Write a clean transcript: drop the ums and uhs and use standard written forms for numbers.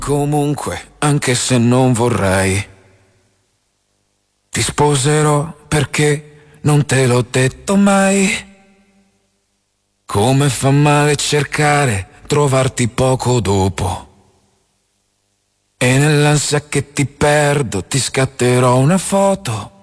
Comunque, anche se non vorrei, ti sposerò perché non te l'ho detto mai. Come fa male cercare, trovarti poco dopo. E nell'ansia che ti perdo ti scatterò una foto